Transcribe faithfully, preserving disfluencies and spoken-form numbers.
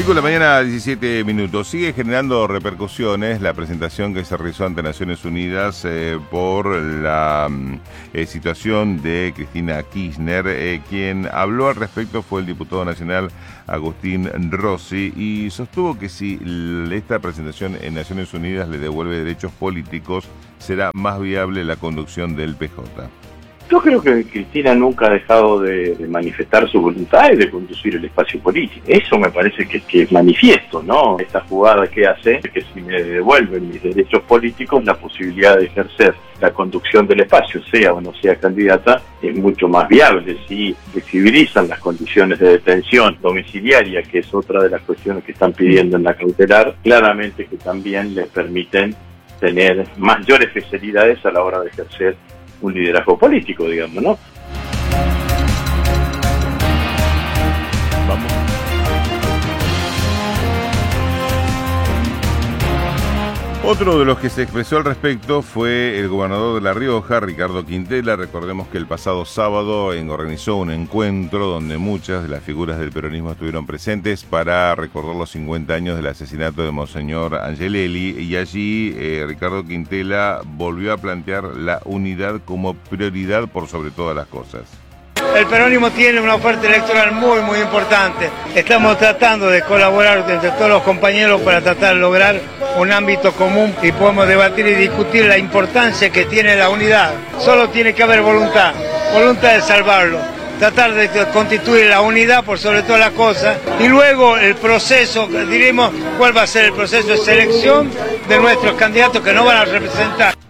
cinco de la mañana, diecisiete minutos. Sigue generando repercusiones la presentación que se realizó ante Naciones Unidas eh, por la eh, situación de Cristina Kirchner. Eh, quien habló al respecto fue el diputado nacional Agustín Rossi y sostuvo que si esta presentación en Naciones Unidas le devuelve derechos políticos, será más viable la conducción del P J. Yo creo que Cristina nunca ha dejado de, de manifestar su voluntad y de conducir el espacio político. Eso me parece que, que es manifiesto, ¿no? Esta jugada que hace, que si me devuelven mis derechos políticos, la posibilidad de ejercer la conducción del espacio, sea o no sea candidata, es mucho más viable. Si flexibilizan las condiciones de detención domiciliaria, que es otra de las cuestiones que están pidiendo en la cautelar, claramente que también les permiten tener mayores especialidades a la hora de ejercer un liderazgo político, digamos, ¿no? Vamos. Otro de los que se expresó al respecto fue el gobernador de La Rioja, Ricardo Quintela. Recordemos que el pasado sábado organizó un encuentro donde muchas de las figuras del peronismo estuvieron presentes para recordar los cincuenta años del asesinato de Monseñor Angelelli, y allí eh, Ricardo Quintela volvió a plantear la unidad como prioridad por sobre todas las cosas. El peronismo tiene una oferta electoral muy muy importante. Estamos tratando de colaborar entre todos los compañeros para tratar de lograr un ámbito común y podemos debatir y discutir la importancia que tiene la unidad. Solo tiene que haber voluntad, voluntad de salvarlo, tratar de constituir la unidad por sobre todas las cosas, y luego el proceso, diremos cuál va a ser el proceso de selección de nuestros candidatos que no van a representar.